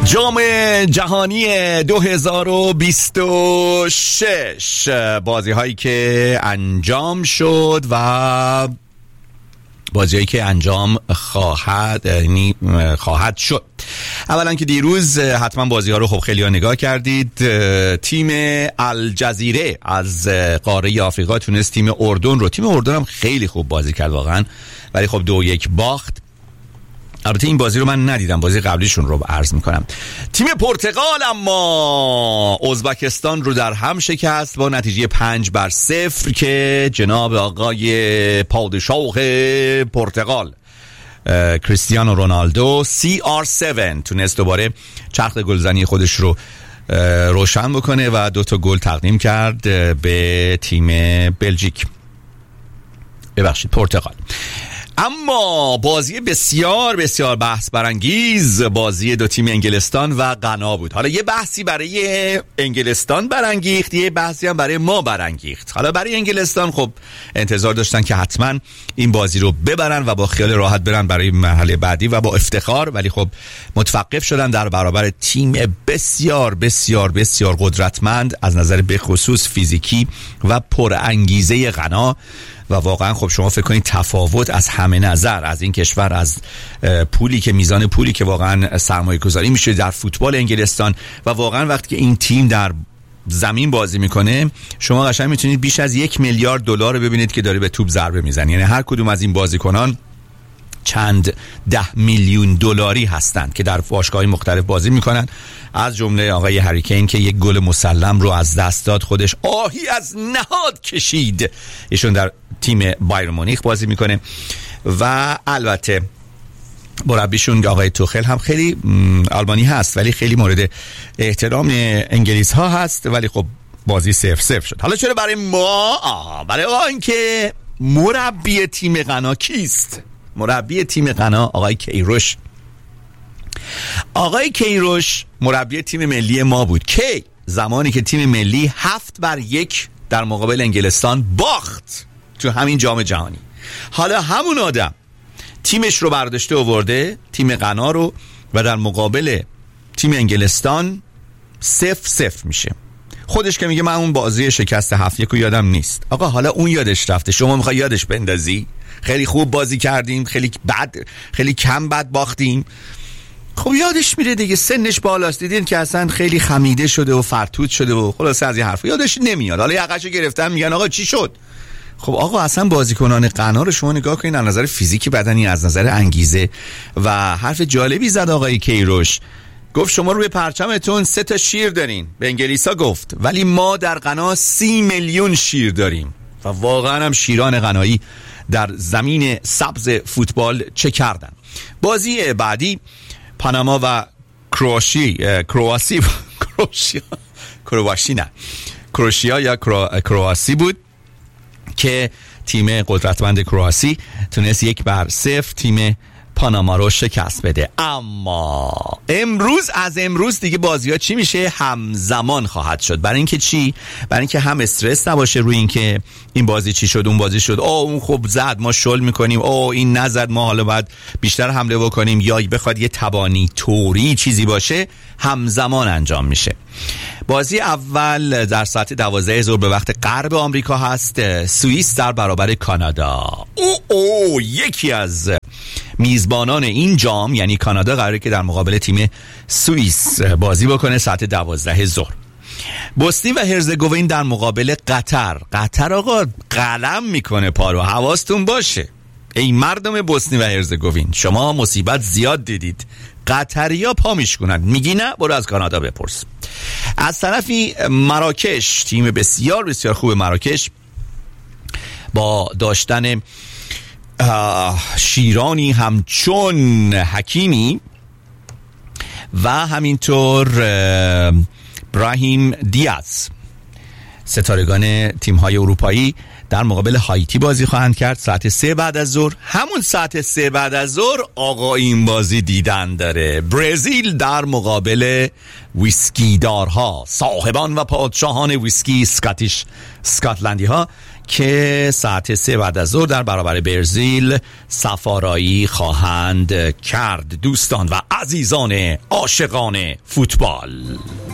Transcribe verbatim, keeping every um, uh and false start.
جام جهانی دو هزار و بیست و شش، بازی هایی که انجام شد و بازی هایی که انجام خواهد یعنی خواهد شد. اولا که دیروز حتما بازی ها رو خب خیلی ها نگاه کردید. تیم الجزیره از قاره آفریقا تونست تیم اردن رو، تیم اردن هم خیلی خوب بازی کرد واقعا، ولی خب دو یک باخت. البته این بازی رو من ندیدم، بازی قبلیشون رو عرض میکنم. تیم پرتغال اما ازبکستان رو در هم شکست با نتیجه پنج بر صفر که جناب آقای پادشاه پرتغال کریستیانو رونالدو سی آر هفت تونست دوباره چرخ گلزنی خودش رو روشن بکنه و دو تا گل تقدیم کرد به تیم بلژیک، ببخشید پرتغال. اما بازی بسیار بسیار بحث برانگیز بازی دو تیم انگلستان و غنا بود. حالا یه بحثی برای انگلستان برانگیخت، یه بحثی هم برای ما برانگیخت. حالا برای انگلستان خب انتظار داشتن که حتما این بازی رو ببرن و با خیال راحت برن برای مرحله بعدی و با افتخار، ولی خب متوقف شدن در برابر تیم بسیار بسیار بسیار قدرتمند از نظر به خصوص فیزیکی و پرانگیزه غنا. و واقعا خب شما فکر کنید تفاوت از همه نظر از این کشور، از پولی که میزان پولی که واقعا سرمایه گذاری میشه در فوتبال انگلستان و واقعا وقتی که این تیم در زمین بازی میکنه شما قشنگ میتونید بیش از یک میلیارد دلار رو ببینید که داره به توپ ضربه میزنه. یعنی هر کدوم از این بازیکنان چند ده میلیون دلاری هستند که در باشگاه‌های مختلف بازی میکنن، از جمله آقای هری کین که یک گل مسلم رو از دست داد، خودش آهی از نهاد کشید. ایشون در تیم بایر مونیخ بازی میکنه و البته مربیشون آقای توخل هم خیلی آلمانی هست ولی خیلی مورد احترام انگلیس ها هست، ولی خب بازی صفر صفر شد. حالا چرا برای ما؟ آه برای آن که مربی تیم غنا کیست؟ مربی تیم غنا آقای کیروش. آقای کیروش مربی تیم ملی ما بود. کی؟ زمانی که تیم ملی هفت بر یک در مقابل انگلستان باخت تو همین جام جهانی. حالا همون آدم تیمش رو برداشته آورده، تیم غنا رو، و در مقابل تیم انگلستان صفر صفر میشه. خودش که میگه من اون بازی شکست هفت یک رو یادم نیست. آقا حالا اون یادش رفته، شما میخوای یادش بندازی؟ خیلی خوب بازی کردیم، خیلی بد، خیلی کم بد باختیم. خب یادش میره دیگه، سنش بالاست، دیدین که اصلا خیلی خمیده شده و فرتوت شده و خلاصه از این حرف یادش نمیاد. حالا یقه‌شو گرفتن میگن آقا چی شد؟ خب آقا اصلا بازیکنان غنا رو شما نگاه کنین از نظر فیزیکی بدنی، از نظر انگیزه. و حرف جالبی زد آقای کیروش، گفت شما روی پرچمتون سه تا شیر دارین، به انگلیسا گفت، ولی ما در غنا سی میلیون شیر داریم. و واقعا هم شیران غنایی در زمین سبز فوتبال چه کردن. بازی بعدی پاناما و کرواسی کرواسی کروشیا کرواسی نه کروشیا یا کرواسی بود که تیم قدرتمند کرواسی تونست یک بر صفر تیم پاناما رو شکست بده. اما امروز از امروز دیگه بازی ها چی میشه؟ همزمان خواهد شد. برای اینکه چی؟ برای اینکه هم استرس نباشه روی اینکه این بازی چی شد، اون بازی شد، او اون خوب زد ما شل میکنیم، او این نزد ما حالا باید بیشتر حمله بکنیم، یا بخواد یه تبانی توری چیزی باشه، همزمان انجام میشه. بازی اول در ساعت دوازده ظهر به وقت غرب آمریکا هست، سوئیس در برابر کانادا. او او یکی از میزبانان این جام یعنی کانادا قراره که در مقابل تیم سوئیس بازی بکنه ساعت دوازده ظهر. بوسنی و هرزگوین در مقابل قطر. قطر آقا قلم میکنه پارو، حواستون باشه ای مردم بوسنی و هرزگوین، شما مصیبت زیاد دیدید، قطریا پا میشکنن. میگی نه؟ برو از کانادا بپرس. از طرفی مراکش، تیم بسیار بسیار خوب مراکش با داشتن شیرانی همچون حکیمی و همینطور براهیم دیاز، ستارگان تیم‌های اروپایی در مقابل هایتی بازی خواهند کرد ساعت سه بعد از ظهر. همون ساعت سه بعد از ظهر آقا این بازی دیدن داره، برزیل در مقابل ویسکی دارها، صاحبان و پادشاهان ویسکی اسکاتیش اسکاتلندی ها که ساعت سه بعد از ظهر در برابر برزیل سفارایی خواهند کرد. دوستان و عزیزان عاشقان فوتبال،